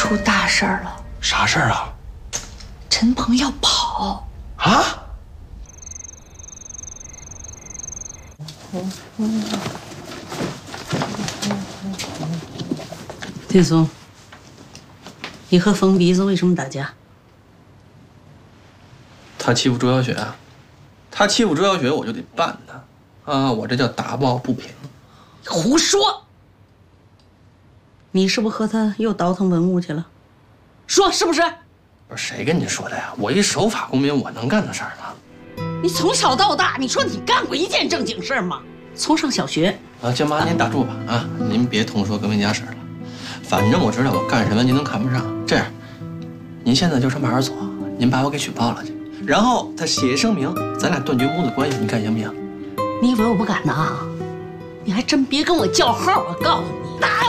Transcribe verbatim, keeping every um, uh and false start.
出大事儿了！ 啥事儿啊？ 陈鹏要跑啊！ 天松，你和疯鼻子为什么打架？ 他欺负朱小雪啊！他欺负朱小雪，我就得办他啊！我这叫打抱不平。 胡说！你是不是和他又倒腾文物去了？说是不是？ 不是谁跟你说的呀？我一守法公民，我能干的事儿吗？ 你从小到大，你说你干过一件正经事儿吗？从上小学啊，舅妈您打住吧啊！您别通说革命家史了。反正我知道我干什么您都看不上。这样，您现在就上派出所，您把我给举报了去，然后他写一声明，咱俩断绝母子关系，你看行不行？ 你以为我不敢呢？你还真别跟我叫号，我告诉你，打